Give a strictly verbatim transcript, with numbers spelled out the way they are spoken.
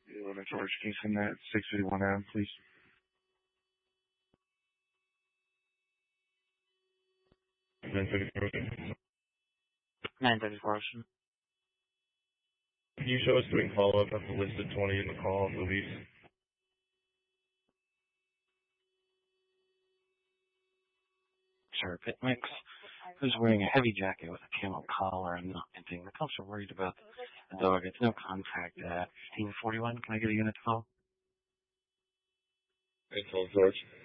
eleven George, can you send that six fifty-one M, please? nine thirty-four. nine thirty-four, Ocean. Can you show us doing follow-up of the listed twenty in the call of the lease? Sure, Pit Mix, who's wearing a heavy jacket with a camo collar and not anything. The cops are worried about the dog. It's no contact at fifteen forty-one. Can I get a unit to call? It's all George.